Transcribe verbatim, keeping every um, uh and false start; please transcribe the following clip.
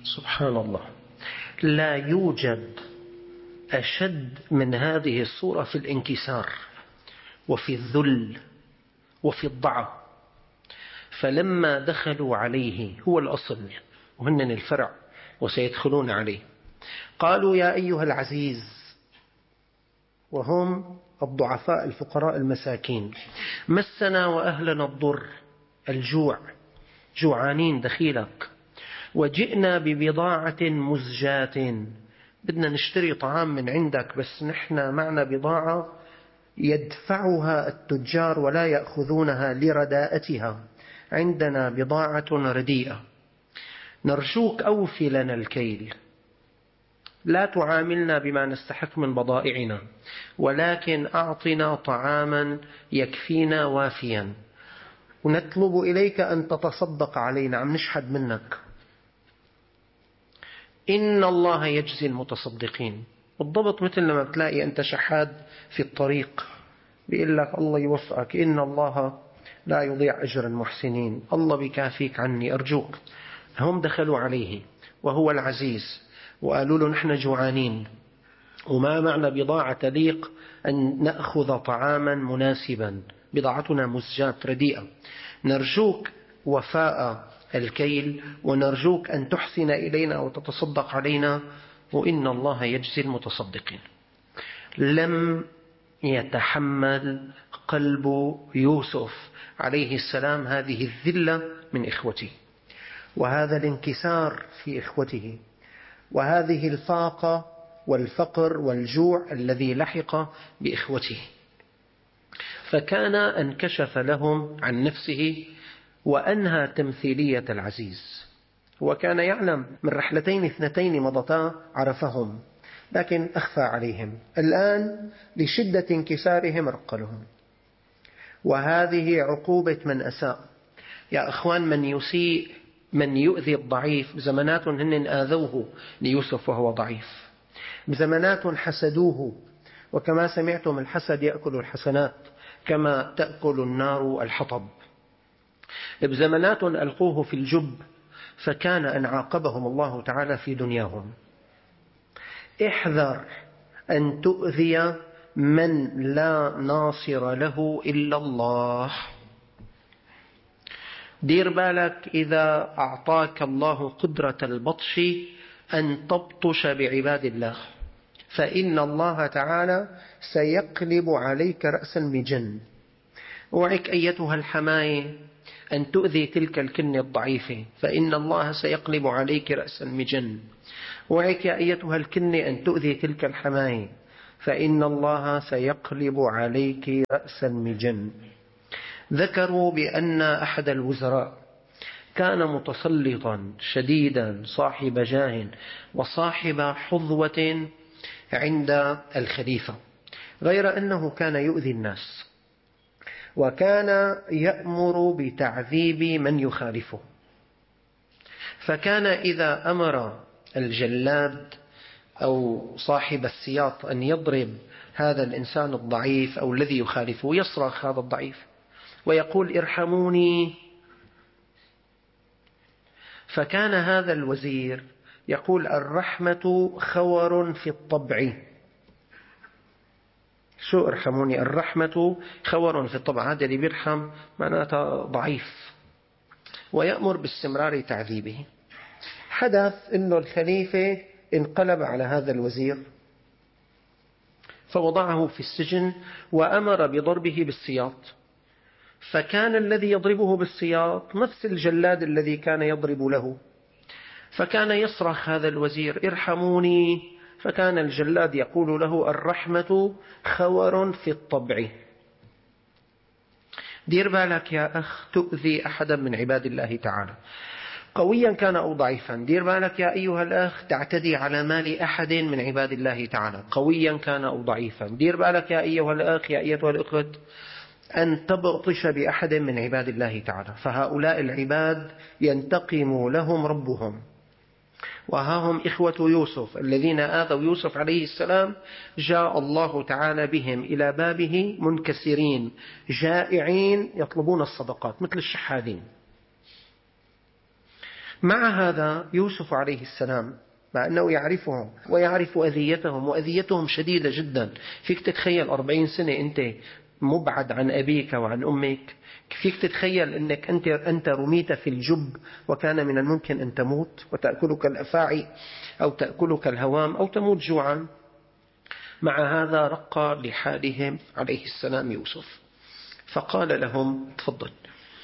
سبحان الله، لا يوجد أشد من هذه الصورة في الانكسار وفي الذل وفي الضعف. فلما دخلوا عليه، هو الأصل وهن الفرع وسيدخلون عليه، قالوا يا أيها العزيز، وهم الضعفاء الفقراء المساكين، مسنا وأهلنا الضر، الجوع، جوعانين دخيلك، وجئنا ببضاعة مزجاة، بدنا نشتري طعام من عندك بس نحن معنا بضاعة يدفعها التجار ولا يأخذونها لرداءتها، عندنا بضاعة رديئة، نرجوك أوفي لنا الكيل، لا تعاملنا بما نستحق من بضائعنا، ولكن أعطنا طعاما يكفينا وافيا، ونطلب إليك أن تتصدق علينا، عم نشحد منك. إن الله يجزي المتصدقين. بالضبط مثل لما بتلاقي أنت شحاد في الطريق بيقول لك الله يوفقك، إن الله لا يضيع أجر المحسنين، الله بكافيك عني أرجوك. هم دخلوا عليه وهو العزيز وقالوا له نحن جوعانين وما معنا بضاعة تليق أن نأخذ طعاما مناسبا، بضاعتنا مزجات رديئة، نرجوك وفاء الكيل ونرجوك أن تحسن إلينا وتتصدق علينا، وإن الله يجزي المتصدقين. لم يتحمل قلب يوسف عليه السلام هذه الذلة من إخوته، وهذا الانكسار في إخوته، وهذه الفاقة والفقر والجوع الذي لحق بإخوته، فكان انكشف لهم عن نفسه وأنهى تمثيلية العزيز. وكان يعلم من رحلتين اثنتين مضتا عرفهم، لكن أخفى عليهم. الآن لشدة انكسارهم رقلهم، وهذه عقوبة من أساء. يا أخوان، من يسيء، من يؤذي الضعيف، بزمانات هن آذوه ليوسف وهو ضعيف، بزمانات حسدوه، وكما سمعتم الحسد يأكل الحسنات كما تأكل النار الحطب. بزمانات ألقوه في الجب فكان أن عاقبهم الله تعالى في دنياهم. احذر أن تؤذي من لا ناصر له إلا الله. دير بالك إذا أعطاك الله قدرة البطش أن تبطش بعباد الله، فإن الله تعالى سيقلب عليك رأس المجن. اوعك أيتها الحماية أن تؤذي تلك الكن الضعيفة، فإن الله سيقلب عليك رأس المجن. اوعك يا أيتها الكن أن تؤذي تلك الحماية، فإن الله سيقلب عليك رأس المجن. ذكروا بأن أحد الوزراء كان متسلطا شديدا صاحب جاه وصاحب حظوة عند الخليفة، غير أنه كان يؤذي الناس، وكان يأمر بتعذيب من يخالفه. فكان إذا أمر الجلاد أو صاحب السياط أن يضرب هذا الإنسان الضعيف أو الذي يخالفه، يصرخ هذا الضعيف ويقول ارحموني. فكان هذا الوزير يقول الرحمة خور في الطبع. شو ارحموني؟ الرحمة خور في الطبع، هذا اللي بيرحم معناته ضعيف، ويأمر باستمرار تعذيبه. حدث أنه الخليفة انقلب على هذا الوزير فوضعه في السجن وأمر بضربه بالسياط. فكان الذي يضربه بالسياط نفس الجلاد الذي كان يضرب له، فكان يصرخ هذا الوزير ارحموني، فكان الجلاد يقول له الرحمة خور في الطبع. دير بالك يا أخ تؤذي أحدا من عباد الله تعالى، قويا كان أو ضعيفا. دير بالك يا أيها الأخ تعتدي على مال أحد من عباد الله تعالى، قويا كان أو ضعيفا. دير بالك يا أيها الأخ يا أيتها الأخوة أن تبطش بأحد من عباد الله تعالى، فهؤلاء العباد ينتقم لهم ربهم. وها هم إخوة يوسف الذين آذوا يوسف عليه السلام، جاء الله تعالى بهم إلى بابه منكسرين جائعين يطلبون الصدقات مثل الشحاذين. مع هذا يوسف عليه السلام مع أنه يعرفهم ويعرف أذيتهم وأذيتهم شديدة جدا. فيك تتخيل أربعين سنة أنت مبعد عن أبيك وعن أمك؟ فيك تتخيل أنك أنت, أنت رميت في الجب وكان من الممكن أن تموت وتأكلك الأفاعي أو تأكلك الهوام أو تموت جوعا؟ مع هذا رقى لحالهم عليه السلام يوسف، فقال لهم تفضل.